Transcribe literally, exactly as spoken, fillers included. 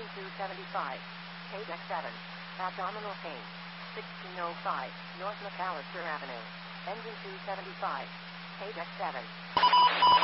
Engine two seventy-five. Page X seven. Abdominal pain. sixteen oh five North McAllister Avenue. Engine two seventy-five. Page X seven.